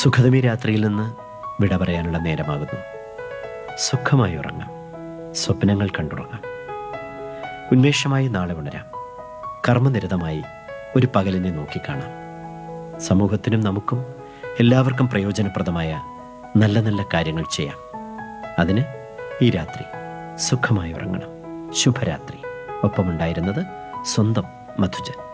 സുഖതമി രാത്രിയിൽ നിന്ന് വിട പറയാനുള്ള നേരമാകുന്നു. സുഖമായി ഉറങ്ങാം, സ്വപ്നങ്ങൾ കണ്ടുറങ്ങാം. ഉന്മേഷമായി നാളെ ഉണരാം. കർമ്മനിരതമായി ഒരു പകലിനെ നോക്കിക്കാണാം. സമൂഹത്തിനും നമുക്കും എല്ലാവർക്കും പ്രയോജനപ്രദമായ നല്ല നല്ല കാര്യങ്ങൾ ചെയ്യാം. അതിന് ഈ രാത്രി സുഖമായി ഉറങ്ങണം. ശുഭരാത്രി. ഒപ്പമുണ്ടായിരുന്നത് സ്വന്തം മധുജൻ.